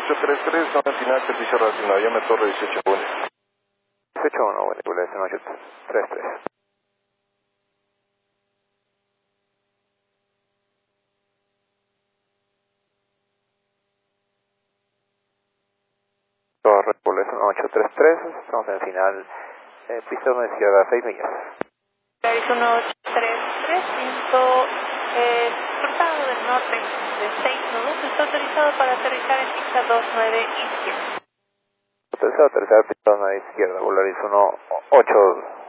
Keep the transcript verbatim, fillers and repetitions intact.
ocho tres tres, zona final, servicio relacionado, llame Torre dieciocho uno. dieciocho uno, bueno, regulación ocho tres tres. Torre, regulación ocho tres tres, estamos en el final, eh, pista una izquierda, seis millas. Regulación ocho tres tres, viento eh, cruzado del norte de seis nudos, está autorizado para aterrizar en pista dos nueve izquierda. Autorizado a aterrizar pista dos nueve izquierda, regulación ocho